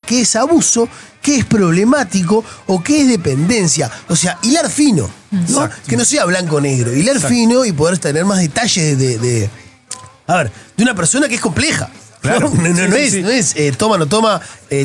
qué es abuso, qué es problemático o qué es dependencia. O sea, hilar fino, ¿no? Exacto. Que no sea blanco-negro. Hilar Exacto. fino y poder tener más detalles de una persona que es compleja. Claro. No Sí, sí, sí. es toma, no toma,